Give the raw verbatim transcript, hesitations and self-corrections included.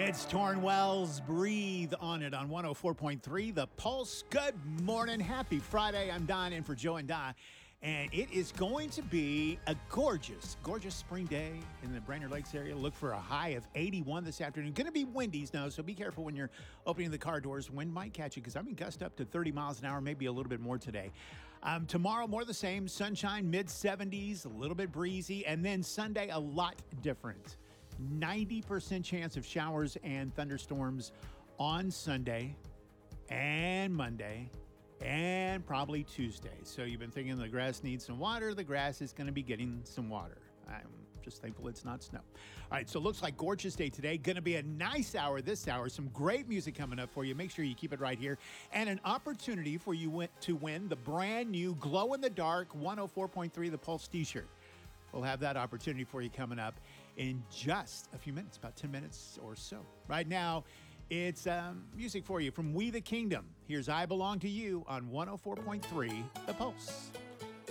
It's Torn Wells, Breathe on it on one oh four point three, The Pulse. Good morning. Happy Friday. I'm Don in for Joe and Don. And it is going to be a gorgeous, gorgeous spring day in the Brainerd Lakes area. Look for a high of eighty-one this afternoon. Going to be windy snow, so be careful when you're opening the car doors. Wind might catch you because I mean gust up to thirty miles an hour, maybe a little bit more today. Um, tomorrow, more the same. Sunshine, mid seventies, a little bit breezy. And then Sunday, a lot different. ninety percent chance of showers and thunderstorms on Sunday and Monday and probably Tuesday. So you've been thinking the grass needs some water. The grass is going to be getting some water. I'm just thankful it's not snow. All right, so it looks like gorgeous day today. Going to be a nice hour this hour. Some great music coming up for you. Make sure you keep it right here. And an opportunity for you to win the brand new glow-in-the-dark one oh four point three The Pulse t-shirt. We'll have that opportunity for you coming up in just a few minutes, about ten minutes or so. Right now, it's um, music for you from We the Kingdom. Here's I Belong to You on one oh four point three The Pulse.